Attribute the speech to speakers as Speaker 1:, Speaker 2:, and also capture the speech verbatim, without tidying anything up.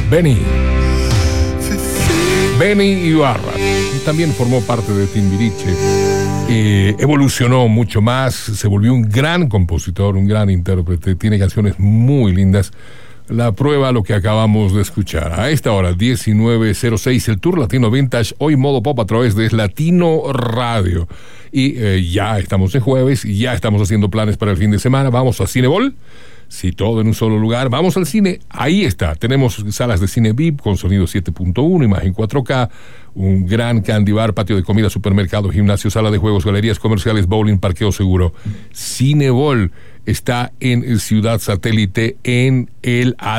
Speaker 1: Benny. Benny Ibarra. También formó parte de Timbiriche. Eh, evolucionó mucho más, se volvió un gran compositor, un gran intérprete, tiene canciones muy lindas. La prueba, lo que acabamos de escuchar. A esta hora, diecinueve cero seis, el Tour Latino Vintage, hoy modo pop a través de Latino Radio. Y eh, ya estamos en jueves, ya estamos haciendo planes para el fin de semana. Vamos a Cinebol. Sí, todo en un solo lugar. Vamos al cine. Ahí está. Tenemos salas de cine V I P con sonido siete punto uno, imagen cuatro K, un gran candy bar, patio de comida, supermercado, gimnasio, sala de juegos, galerías comerciales, bowling, parqueo seguro. Cinebol está en Ciudad Satélite, en el